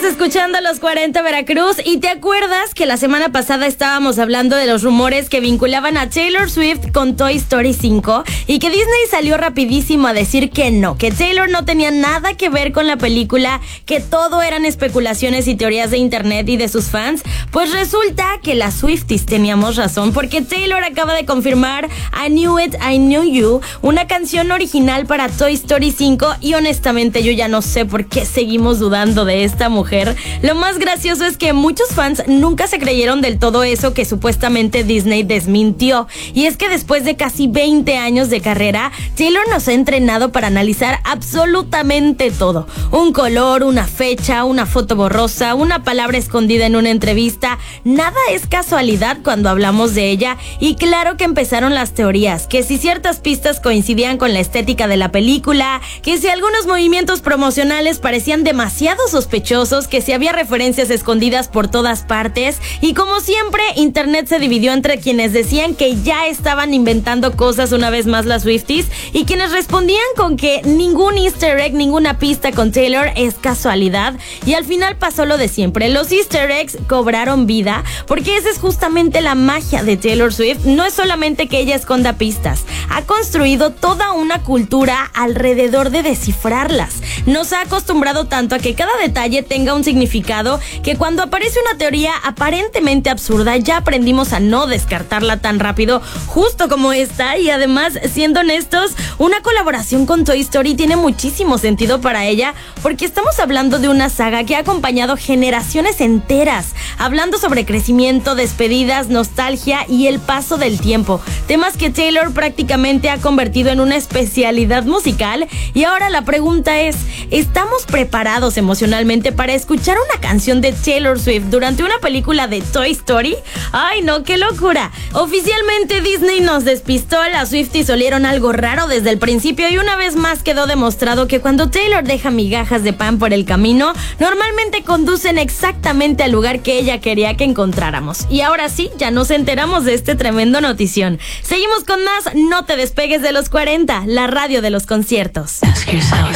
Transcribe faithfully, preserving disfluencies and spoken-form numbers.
escuchando Los cuarenta Veracruz y te acuerdas que la semana pasada estábamos hablando de los rumores que vinculaban a Taylor Swift con Toy Story cinco y que Disney salió rapidísimo a decir que no, que Taylor no tenía nada que ver con la película, que todo eran especulaciones y teorías de internet y de sus fans. Pues resulta que las Swifties teníamos razón, porque Taylor acaba de confirmar I Knew It, I Knew You, una canción original para Toy Story cinco, y honestamente yo ya no sé por qué seguimos dudando de esta mujer. Lo más gracioso es que muchos fans nunca se creyeron del todo eso que supuestamente Disney desmintió, y es que después de casi veinte años de carrera, Taylor nos ha entrenado para analizar absolutamente todo: un color, una fecha, una foto borrosa, una palabra escondida en una entrevista. Nada es casualidad cuando hablamos de ella, y claro que empezaron las teorías, que si ciertas pistas coincidían con la estética de la película, que si algunos movimientos promocionales parecían demasiado sospechosos, que si había referencias escondidas por todas partes. Y como siempre, internet se dividió entre quienes decían que ya estaban inventando cosas una vez más las Swifties, y quienes respondían con que ningún easter egg, ninguna pista con Taylor es casualidad. Y al final pasó lo de siempre: los easter eggs cobraron vida, porque esa es justamente la magia de Taylor Swift. No es solamente que ella esconda pistas, ha construido toda una cultura alrededor de descifrarlas. Nos ha acostumbrado tanto a que cada detalle tenga un significado, que cuando aparece una teoría aparentemente absurda ya aprendimos a no descartarla tan rápido, justo como esta. Y además, siendo honestos, una colaboración con Toy Story tiene muchísimo sentido para ella, porque estamos hablando de una saga que ha acompañado generaciones enteras, hablando sobre crecimiento, despedidas, nostalgia y el paso del tiempo, temas que Taylor prácticamente ha convertido en una especialidad musical. Y ahora la pregunta es: ¿estamos preparados emocionalmente para escuchar una canción de Taylor Swift durante una película de Toy Story? ¡Ay no, qué locura! Oficialmente Disney nos despistó, las Swifties olieron algo raro desde el principio, y una vez más quedó demostrado que cuando Taylor deja migajas de pan por el camino, normalmente conducen exactamente al lugar que ella quería que encontráramos. Y ahora sí, ya nos enteramos de este tremendo notición. Seguimos con más. No te despegues de Los cuarenta, la radio de los conciertos. Ask yourself,